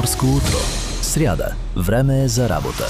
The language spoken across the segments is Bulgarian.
Морско утро. Сряда. Време е за работа.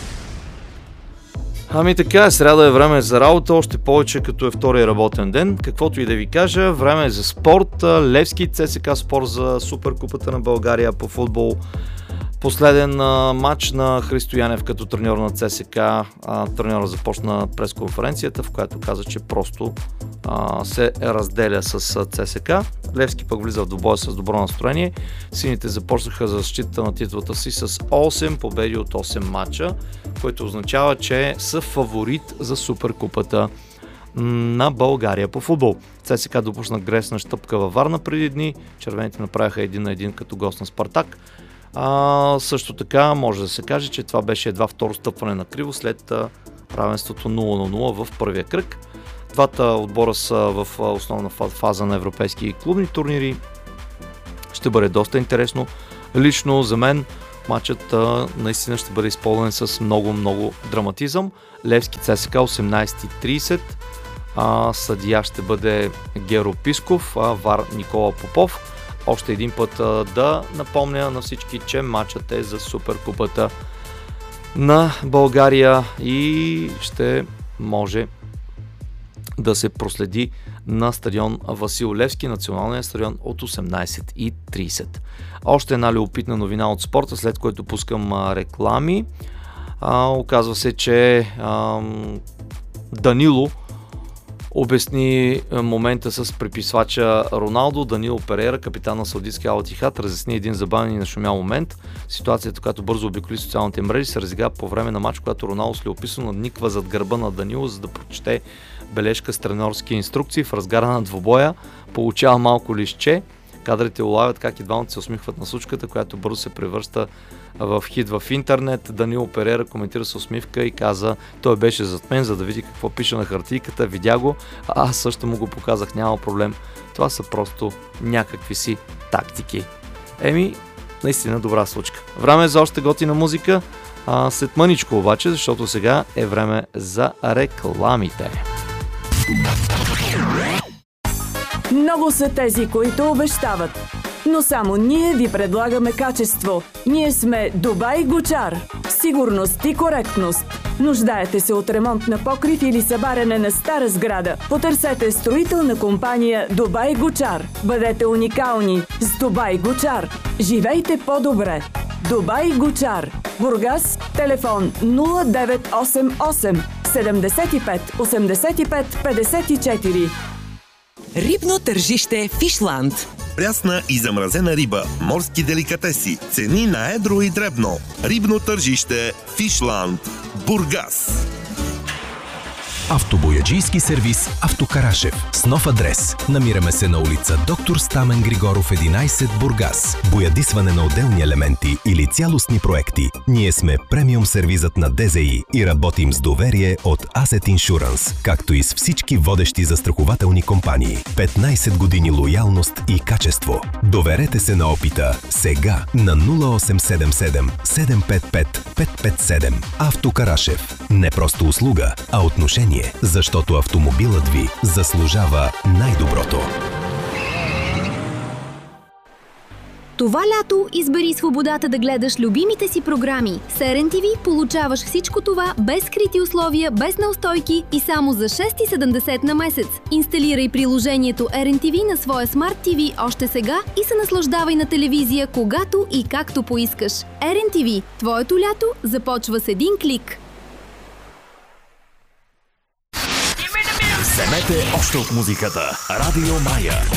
Ами така, сряда е време за работа, още повече като е втория работен ден. Каквото и да ви кажа, време е за спорт. Левски ЦСКА Спорт за Суперкупата на България по футбол. Последен матч на Христо Янев като треньор на ЦСКА. Треньорът започна пресконференцията, в която каза, че просто се разделя с ЦСКА. Левски пък влиза в двубоя с добро настроение. Сините започнаха за защита на титлата си с 8 победи от 8 матча, което означава, че са фаворит за Суперкупата на България по футбол. ЦСКА допусна грешна щъпка във Варна преди дни. Червените направиха 1-1 като гост на Спартак. Също така може да се каже, че това беше едва второ стъпване на криво след равенството 0-0 в първия кръг. Двата отбора са в основна фаза на европейски клубни турнири. Ще бъде доста интересно. Лично за мен матчът наистина ще бъде изпълнен с много драматизъм. Левски ЦСКА 18:30. Съдия ще бъде Геро Писков, ВАР Никола Попов. Още един път да напомня на всички, че матчът е за Суперкупата на България и ще може да се проследи на стадион Васил Левски, националния стадион от 18:30. Още една любопитна новина от спорта, след което пускам реклами. Оказва се, че Данило обясни момента с приписвача Роналдо. Данило Перейра, капитан на саудитския Ал Ихад, разясни един забавен и нашумял момент. Ситуацията, която бързо обиколи социалните мрежи, се разигра по време на матч, когато Роналдо слепописано надниква зад гърба на Данило, за да прочете бележка с тренерски инструкции. В разгара на двубоя получава малко листче. Кадрите улавят как и двамата се усмихват на случката, която бързо се превръща в хит в интернет. Данило Перейра коментира с усмивка и каза: той беше зад мен, за да види какво пише на хартийката, видя го, аз също му го показах, няма проблем. Това са просто някакви си тактики. Наистина добра случка. Време е за още готина музика, след мъничко обаче, защото сега е време за рекламите. Много са тези, които обещават. Но само ние ви предлагаме качество. Ние сме Дубай Гучар. Сигурност и коректност. Нуждаете се от ремонт на покрив или събаряне на стара сграда? Потърсете строителна компания Дубай Гучар. Бъдете уникални с Дубай Гучар. Живейте по-добре. Дубай Гучар. Бургас. Телефон 0988 75 85 54. Рибно тържище Фишланд. Прясна и замразена риба, морски деликатеси, цени на едро и дребно. Рибно тържище Фишланд, Бургас. Автобояджийски сервис Автокарашев с нов адрес. Намираме се на улица Доктор Стамен Григоров 11, Бургас. Боядисване на отделни елементи или цялостни проекти. Ние сме премиум сервизът на ДЗИ и работим с доверие от Asset Insurance, както и с всички водещи застрахователни компании. 15 години лоялност и качество. Доверете се на опита сега на 0877 755 557. Автокарашев. Не просто услуга, а отношение. Защото автомобилът ви заслужава най-доброто. Това лято избери свободата да гледаш любимите си програми. С RNTV получаваш всичко това без скрити условия, без неустойки и само за 6,70 на месец. Инсталирай приложението RNTV на своя Smart TV още сега и се наслаждавай на телевизия когато и както поискаш. RNTV. Твоето лято започва с един клик. Вземете още от музиката. Радио Мая.